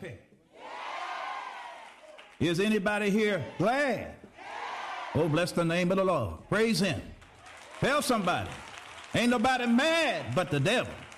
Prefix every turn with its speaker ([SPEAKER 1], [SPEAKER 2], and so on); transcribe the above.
[SPEAKER 1] happy? Is anybody here glad? Oh, bless the name of the Lord. Praise him. Tell somebody, ain't nobody mad but the devil.